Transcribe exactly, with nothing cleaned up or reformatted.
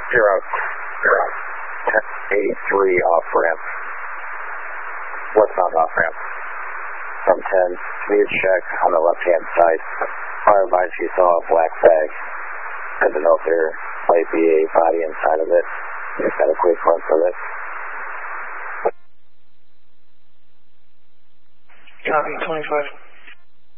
Zero. ten eighty-three off ramp. Westbound off ramp. From ten, speed check on the left hand side. Fire advice you saw a black bag. I don't know if there might be a body inside of it. Just got a quick run for this. Copy, twenty-five.